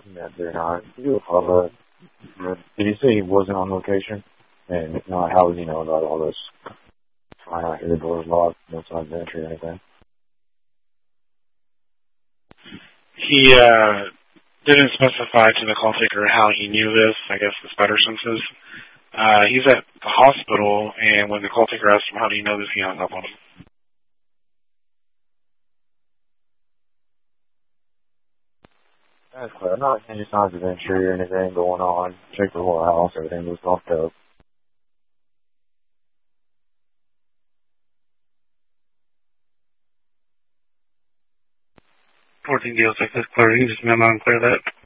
wasn't that there or not. You do did he say he wasn't on location? And if not, how would he know about all this? Flying out here, the door's locked, no signs of entry or anything. He didn't specify to the call taker how he knew this, I guess the spider senses. He's at the hospital, and when the call taker asked him, how do you know this, he hung up on him. That's clear. I'm not seeing any signs of entry or anything going on. Check the whole house, everything was locked up. Porting deals like this, clear. You can just memo and clear that.